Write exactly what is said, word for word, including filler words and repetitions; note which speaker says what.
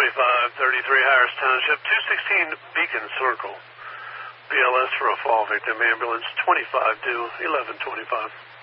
Speaker 1: twenty-five thirty-three Harris Township, two sixteen Beacon Circle. B L S for a fall victim, ambulance twenty-five to eleven twenty-five.